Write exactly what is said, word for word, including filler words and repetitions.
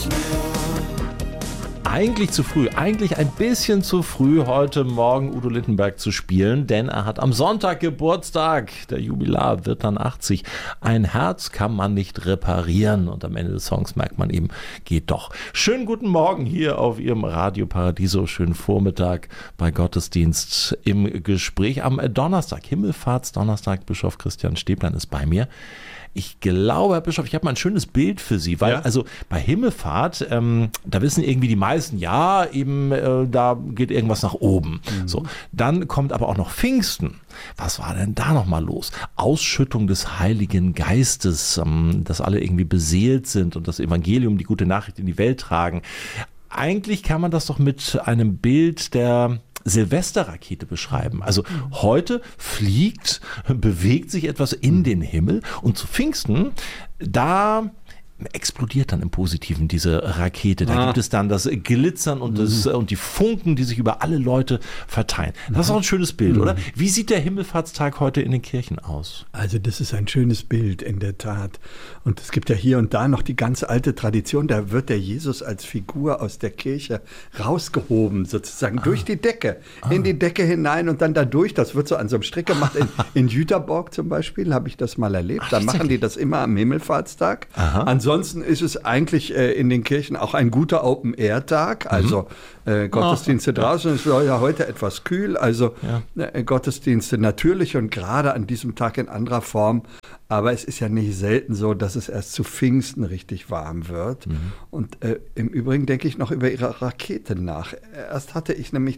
Eigentlich zu früh, eigentlich ein bisschen zu früh, heute Morgen Udo Lindenberg zu spielen, denn er hat am Sonntag Geburtstag. Der Jubilar wird dann achtzig. Ein Herz kann man nicht reparieren und am Ende des Songs merkt man eben, geht doch. Schönen guten Morgen hier auf Ihrem Radio Paradiso, schönen Vormittag bei Gottesdienst im Gespräch am Donnerstag, Himmelfahrtsdonnerstag. Bischof Christian Stäblein ist bei mir. Ich glaube, Herr Bischof, ich habe mal ein schönes Bild für Sie, weil ja? also bei Himmelfahrt, ähm, da wissen irgendwie die meisten, ja, eben äh, da geht irgendwas nach oben. Mhm. So, dann kommt aber auch noch Pfingsten. Was war denn da nochmal los? Ausschüttung des Heiligen Geistes, ähm, dass alle irgendwie beseelt sind und das Evangelium, die gute Nachricht in die Welt tragen. Eigentlich kann man das doch mit einem Bild der Silvesterrakete beschreiben. Also heute fliegt, bewegt sich etwas in den Himmel und zu Pfingsten, da explodiert dann im Positiven diese Rakete. Da ah. gibt es dann das Glitzern und, das, mhm. und die Funken, die sich über alle Leute verteilen. Das ist auch ein schönes Bild, mhm. oder? Wie sieht der Himmelfahrtstag heute in den Kirchen aus? Also das ist ein schönes Bild, in der Tat. Und es gibt ja hier und da noch die ganz alte Tradition, da wird der Jesus als Figur aus der Kirche rausgehoben, sozusagen ah. durch die Decke, ah. in die Decke hinein und dann da durch. Das wird so an so einem Strick gemacht. In, in Jüterborg zum Beispiel habe ich das mal erlebt. Ach, da machen die das immer am Himmelfahrtstag. Aha. Ansonsten Ansonsten ist es eigentlich äh, in den Kirchen auch ein guter Open-Air-Tag, also äh, Gottesdienste oh, draußen. Es war ja heute etwas kühl, also ja. äh, Gottesdienste natürlich und gerade an diesem Tag in anderer Form. Aber es ist ja nicht selten so, dass es erst zu Pfingsten richtig warm wird. Mhm. Und äh, im Übrigen denke ich noch über Ihre Rakete nach. Erst hatte ich nämlich